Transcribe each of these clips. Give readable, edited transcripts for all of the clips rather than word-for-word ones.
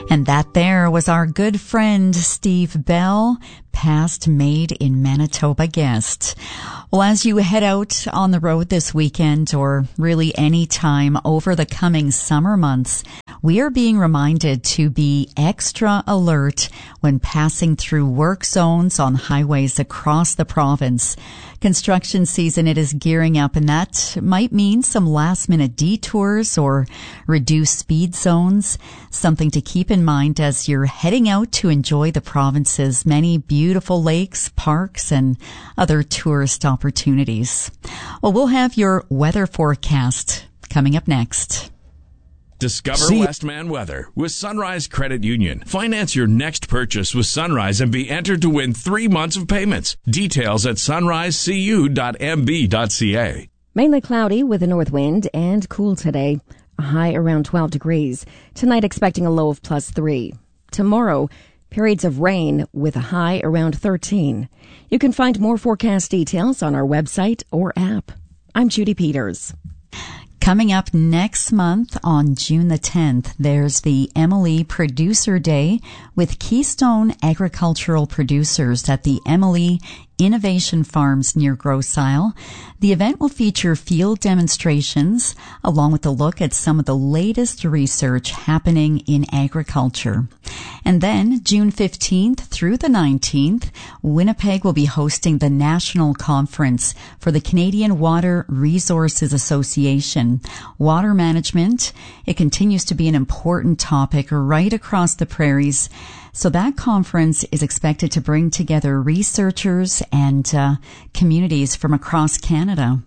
And that there was our good friend Steve Bell, past Made in Manitoba guest. Well, as you head out on the road this weekend, or really any time over the coming summer months, we are being reminded to be extra alert when passing through work zones on highways across the province. Construction season, it is gearing up, and that might mean some last-minute detours or reduced speed zones. Something to keep in mind as you're heading out to enjoy the province's many beautiful lakes, parks, and other tourist opportunities. Well, we'll have your weather forecast coming up next. Discover Westman Weather with Sunrise Credit Union. Finance your next purchase with Sunrise and be entered to win 3 months of payments. Details at sunrisecu.mb.ca. Mainly cloudy with a north wind and cool today. A high around 12 degrees. Tonight expecting a low of +3. Tomorrow, periods of rain with a high around 13. You can find more forecast details on our website or app. I'm Judy Peters. Coming up next month on June the 10th, there's the Emily Producer Day with Keystone Agricultural Producers at the Emily Innovation Farms near Grosse Isle. The event will feature field demonstrations along with a look at some of the latest research happening in agriculture. And then June 15th through the 19th, Winnipeg will be hosting the National Conference for the Canadian Water Resources Association. Water management, it continues to be an important topic right across the prairies. So that conference is expected to bring together researchers and communities from across Canada.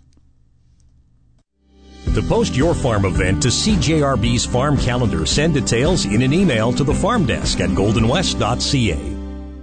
To post your farm event to CJRB's farm calendar, send details in an email to the farm desk at goldenwest.ca.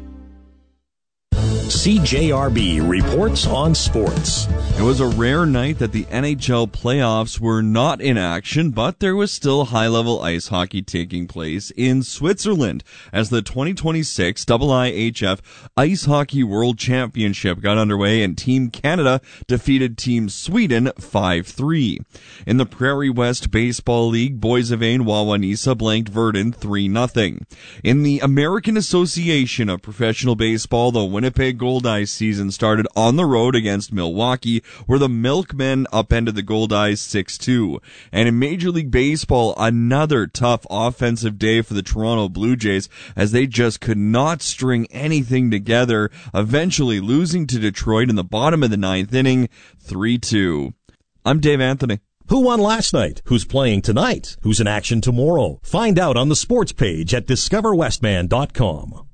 CJRB reports on sports. It was a rare night that the NHL playoffs were not in action, but there was still high-level ice hockey taking place in Switzerland as the 2026 IIHF Ice Hockey World Championship got underway and Team Canada defeated Team Sweden 5-3. In the Prairie West Baseball League, Boys of Ain-Wawanesa blanked Verdun 3-0. In the American Association of Professional Baseball, the Winnipeg Goldeyes season started on the road against Milwaukee, where the Milkmen upended the Goldeyes 6-2. And in Major League Baseball, another tough offensive day for the Toronto Blue Jays as they just could not string anything together, eventually losing to Detroit in the bottom of the ninth inning, 3-2. I'm Dave Anthony. Who won last night? Who's playing tonight? Who's in action tomorrow? Find out on the sports page at discoverwestman.com.